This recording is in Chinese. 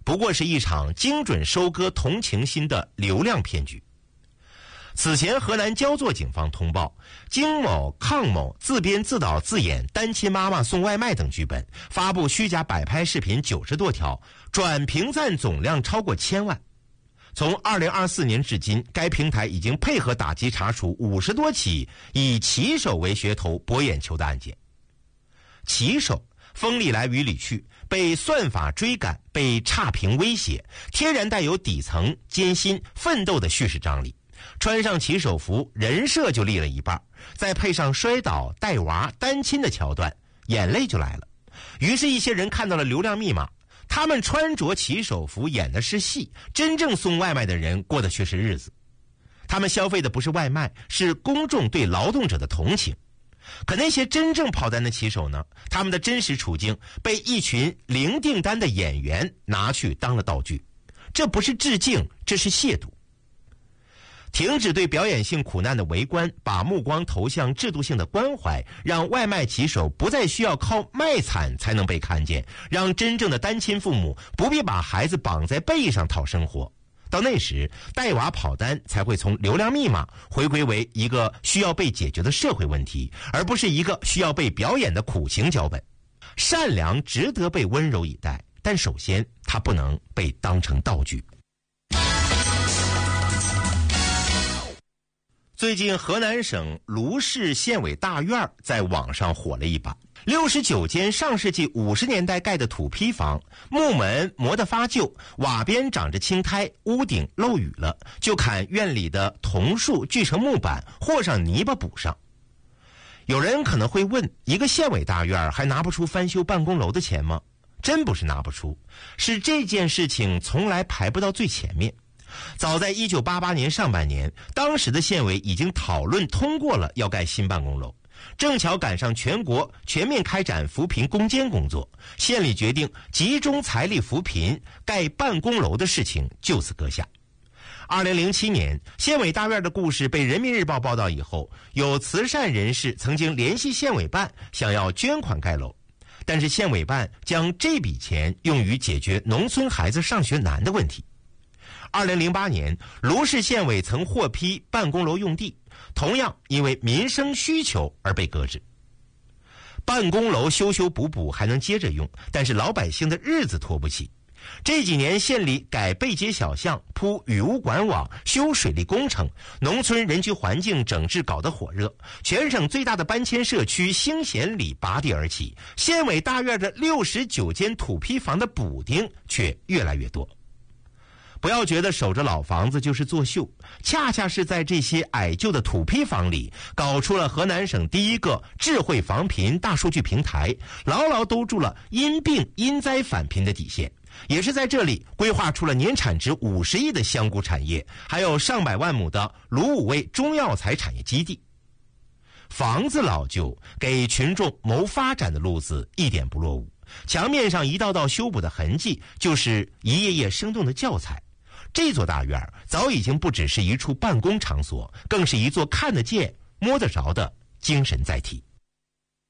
不过是一场精准收割同情心的流量骗局。此前，河南焦作警方通报，金某、康某自编自导自演单亲妈妈送外卖等剧本，发布虚假摆拍视频90多条，转评赞总量超过1000万。从2024年至今，该平台已经配合打击查处50多起以骑手为噱头博眼球的案件。骑手风里来雨里去，被算法追赶，被差评威胁，天然带有底层艰辛奋斗的叙事张力。穿上骑手服，人设就立了一半，再配上摔倒、带娃、单亲的桥段，眼泪就来了。于是，一些人看到了流量密码，他们穿着骑手服演的是戏，真正送外卖的人过的却是日子。他们消费的不是外卖，是公众对劳动者的同情。可那些真正跑单的骑手呢？他们的真实处境被一群零订单的演员拿去当了道具，这不是致敬，这是亵渎。停止对表演性苦难的围观，把目光投向制度性的关怀，让外卖骑手不再需要靠卖惨才能被看见，让真正的单亲父母不必把孩子绑在背上讨生活。到那时，带娃跑单才会从流量密码回归为一个需要被解决的社会问题，而不是一个需要被表演的苦情脚本。善良值得被温柔以待，但首先它不能被当成道具。最近，河南省卢氏县委大院在网上火了一把。69间上世纪50年代盖的土坯房，木门磨得发旧，瓦边长着青苔，屋顶漏雨了，就砍院里的桐树锯成木板，和上泥巴补上。有人可能会问，一个县委大院还拿不出翻修办公楼的钱吗？真不是拿不出，是这件事情从来排不到最前面。早在1988年上半年，当时的县委已经讨论通过了要盖新办公楼，正巧赶上全国全面开展扶贫攻坚工作，县里决定集中财力扶贫，盖办公楼的事情就此搁下。2007年，县委大院的故事被人民日报报道以后，有慈善人士曾经联系县委办，想要捐款盖楼，但是县委办将这笔钱用于解决农村孩子上学难的问题。2008年，卢氏县委曾获批办公楼用地，同样因为民生需求而被搁置。办公楼修修补补还能接着用，但是老百姓的日子拖不起。这几年县里改背街小巷、铺雨污管网、修水利工程，农村人居环境整治搞得火热，全省最大的搬迁社区兴贤里拔地而起，县委大院的69间土坯房的补丁却越来越多。不要觉得守着老房子就是作秀，恰恰是在这些矮旧的土坯房里，搞出了河南省第一个智慧防贫大数据平台，牢牢兜住了因病因灾返贫的底线。也是在这里规划出了年产值50亿的香菇产业，还有上百万亩的卢武卫中药材产业基地。房子老旧，给群众谋发展的路子一点不落伍，墙面上一道道修补的痕迹，就是一页页生动的教材。这座大院早已经不只是一处办公场所，更是一座看得见摸得着的精神载体。